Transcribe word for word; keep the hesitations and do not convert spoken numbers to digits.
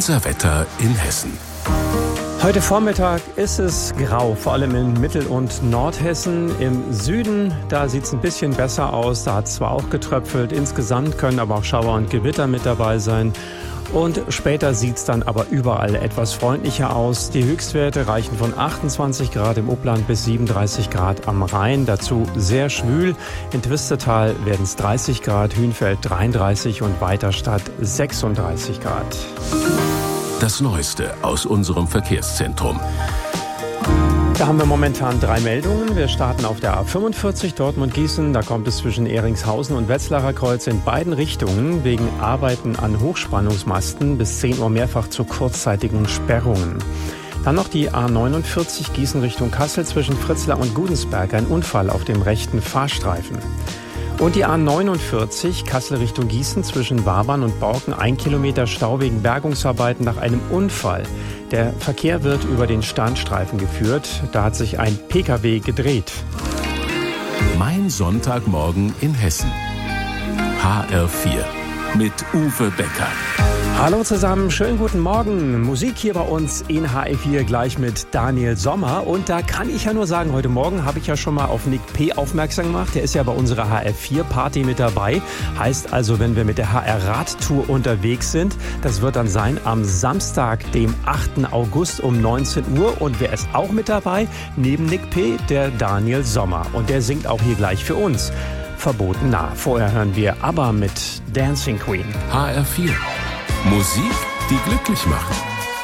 Unser Wetter in Hessen. Heute Vormittag ist es grau, vor allem in Mittel- und Nordhessen. Im Süden, da sieht es ein bisschen besser aus. Da hat es zwar auch getröpfelt, insgesamt können aber auch Schauer und Gewitter mit dabei sein. Und später sieht es dann aber überall etwas freundlicher aus. Die Höchstwerte reichen von achtundzwanzig Grad im Upland bis siebenunddreißig Grad am Rhein. Dazu sehr schwül. In Twistetal werden es dreißig Grad, Hünfeld dreiunddreißig und Weiterstadt sechsunddreißig Grad. Das Neueste aus unserem Verkehrszentrum. Da haben wir momentan drei Meldungen. Wir starten auf der A fünfundvierzig Dortmund-Gießen. Da kommt es zwischen Ehringshausen und Wetzlarer Kreuz in beiden Richtungen wegen Arbeiten an Hochspannungsmasten bis zehn Uhr mehrfach zu kurzzeitigen Sperrungen. Dann noch die A neunundvierzig Gießen Richtung Kassel zwischen Fritzlar und Gudensberg. Ein Unfall auf dem rechten Fahrstreifen. Und die A neunundvierzig Kassel Richtung Gießen zwischen Wabern und Borken. Ein Kilometer Stau wegen Bergungsarbeiten nach einem Unfall. Der Verkehr wird über den Standstreifen geführt. Da hat sich ein Pkw gedreht. Mein Sonntagmorgen in Hessen. H R vier mit Uwe Becker. Hallo zusammen, schönen guten Morgen. Musik hier bei uns in H R vier gleich mit Daniel Sommer. Und da kann ich ja nur sagen, heute Morgen habe ich ja schon mal auf Nick P. aufmerksam gemacht. Der ist ja bei unserer H R vier Party mit dabei. Heißt also, wenn wir mit der H R Radtour unterwegs sind, das wird dann sein am Samstag, dem achten August um neunzehn Uhr. Und wer ist auch mit dabei? Neben Nick P. der Daniel Sommer. Und der singt auch hier gleich für uns. Verboten nah. Vorher hören wir ABBA mit Dancing Queen. H R vier. Musik, die glücklich macht.